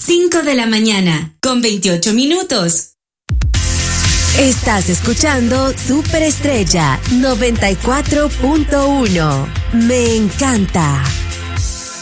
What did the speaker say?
5 de la mañana, con 28 minutos. Estás escuchando Superestrella 94.1. Me encanta.